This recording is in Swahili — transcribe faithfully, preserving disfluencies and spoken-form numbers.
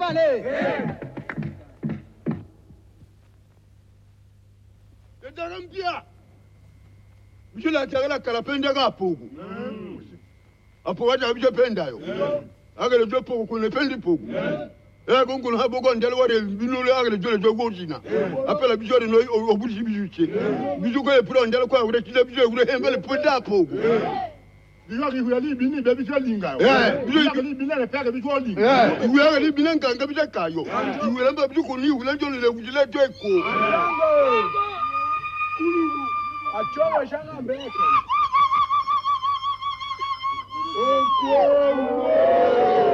Vale. Ndarampia. Mjula chagala kalapenda gapugu. Apo wacha bijo penda yo. Agale jo pogo kune pendi pogo. Eh gongo ha bogo ndele ware binule agale jo jo gojina. Apela bijo no obuji bijuche. Bijo ko e pro ndele ko awure kile bijo awure hembele penda pogo. Bijo ki huyali bini be bijo linga yo. Eh bijo ki bini le pega bijo linga. Eh huyali bini nganga bijo kayo. Huyali ba bijo ko ni huyali jo le wujile jo eko. Achora jana mbeke. Oh,